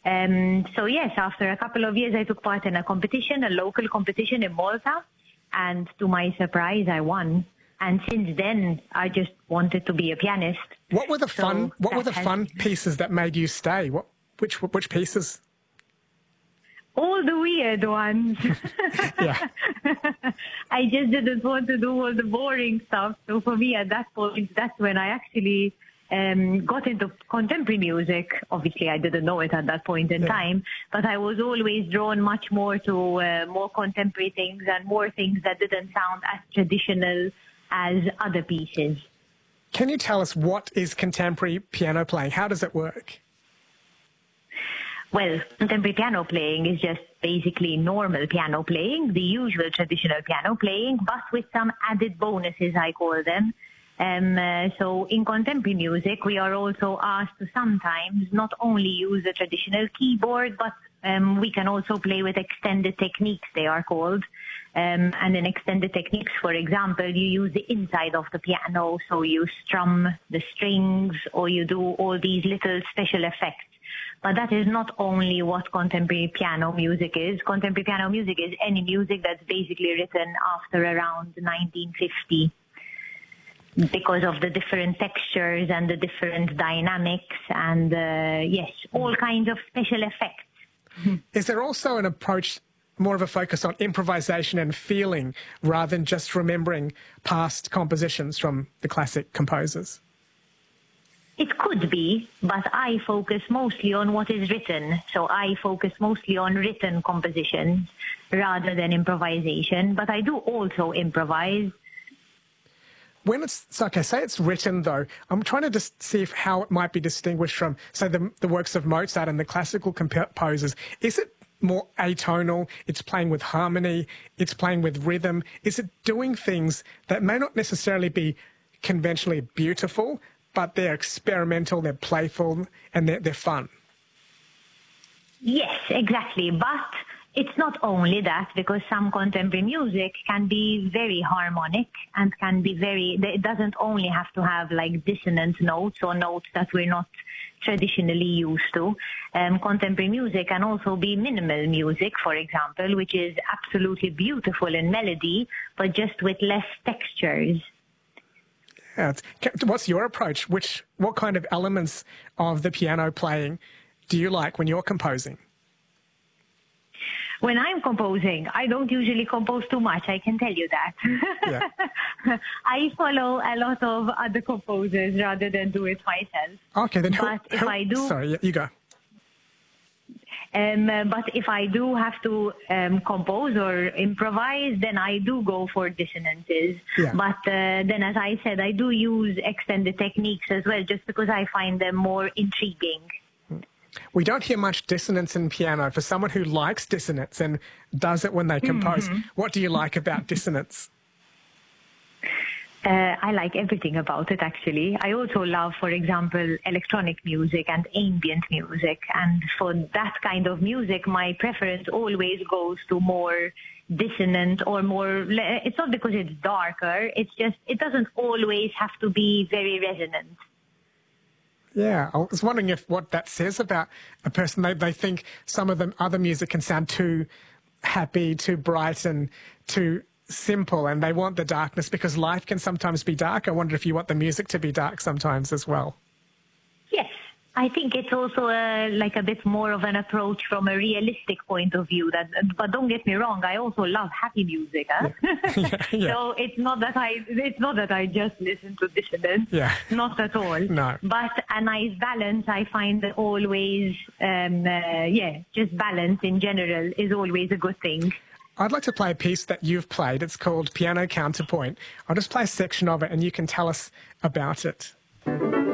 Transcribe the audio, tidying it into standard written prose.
So yes, after a couple of years, I took part in a competition, a local competition in Malta, and to my surprise, I won. And since then, I just wanted to be a pianist. What were the fun pieces that made you stay? Which pieces? All the weird ones. Yeah. I just didn't want to do all the boring stuff. So for me, at that point, that's when I actually got into contemporary music. Obviously, I didn't know it at that point in time, but I was always drawn much more to more contemporary things and more things that didn't sound as traditional as other pieces. Can you tell us what is contemporary piano playing? How does it work? Well, contemporary piano playing is just basically normal piano playing, the usual traditional piano playing, but with some added bonuses, I call them. So in contemporary music, we are also asked to sometimes not only use the traditional keyboard, but we can also play with extended techniques, they are called. And in extended techniques, for example, you use the inside of the piano, so you strum the strings or you do all these little special effects. But that is not only what contemporary piano music is. Contemporary piano music is any music that's basically written after around 1950 because of the different textures and the different dynamics and, yes, all kinds of special effects. Is there also an approach, more of a focus on improvisation and feeling rather than just remembering past compositions from the classic composers? It could be, but I focus mostly on what is written. So I focus mostly on written compositions rather than improvisation. But I do also improvise. When it's, okay, say it's written though, I'm trying to just see how it might be distinguished from, say, the works of Mozart and the classical composers. Is it more atonal? It's playing with harmony. It's playing with rhythm. Is it doing things that may not necessarily be conventionally beautiful, but they're experimental, they're playful, and they're fun? Yes, exactly. But it's not only that, because some contemporary music can be very harmonic and can be it doesn't only have to have like dissonant notes or notes that we're not traditionally used to. Contemporary music can also be minimal music, for example, which is absolutely beautiful in melody, but just with less textures. Yeah. What's your approach? What kind of elements of the piano playing do you like when you're composing? When I'm composing, I don't usually compose too much, I can tell you that. Yeah. I follow a lot of other composers rather than do it myself. Okay, then if I do... Sorry, you go. But if I do have to compose or improvise, then I do go for dissonances. Yeah. But then, as I said, I do use extended techniques as well, just because I find them more intriguing. We don't hear much dissonance in piano. For someone who likes dissonance and does it when they compose, what do you like about dissonance? I like everything about it, actually. I also love, for example, electronic music and ambient music. And for that kind of music, my preference always goes to more dissonant or more... It's not because it's darker. It's just, it doesn't always have to be very resonant. Yeah, I was wondering what that says about a person. They think some of the other music can sound too happy, too bright and too simple, and they want the darkness because life can sometimes be dark. I wonder if you want the music to be dark sometimes as well. Yes, I think it's also like a bit more of an approach from a realistic point of view. But don't get me wrong, I also love happy music. Huh? Yeah. So it's not that I just listen to dissonance. Yeah. Not at all. No. But a nice balance, I find that always, just balance in general is always a good thing. I'd like to play a piece that you've played. It's called Piano Counterpoint. I'll just play a section of it and you can tell us about it.